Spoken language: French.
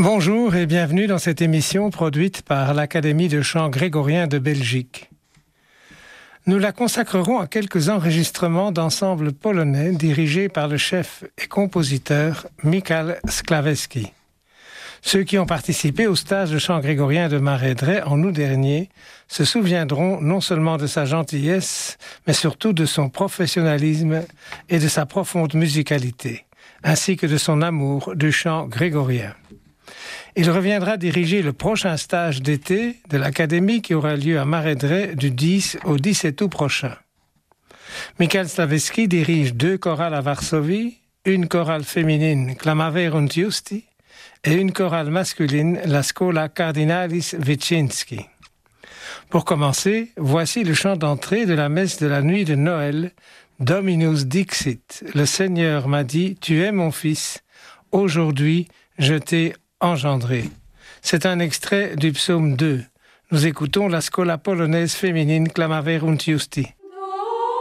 Bonjour et bienvenue dans cette émission produite par l'Académie de chant grégorien de Belgique. Nous la consacrerons à quelques enregistrements d'ensembles polonais dirigés par le chef et compositeur Michał Skławski. Ceux qui ont participé au stage de chant grégorien de Marais-Drey en août dernier se souviendront non seulement de sa gentillesse, mais surtout de son professionnalisme et de sa profonde musicalité, ainsi que de son amour du chant grégorien. Il reviendra diriger le prochain stage d'été de l'Académie qui aura lieu à Marais-Drey du 10 au 17 août prochain. Michał Skławski dirige 2 chorales à Varsovie, une chorale féminine Klamaver und Justi et une chorale masculine la Schola Cardinalis Wyszynski. Pour commencer, voici le chant d'entrée de la messe de la nuit de Noël, Dominus Dixit. Le Seigneur m'a dit, tu es mon fils, aujourd'hui je t'ai engendré. C'est un extrait du psaume 2. Nous écoutons la Schola polonaise féminine Klamaver und Justi.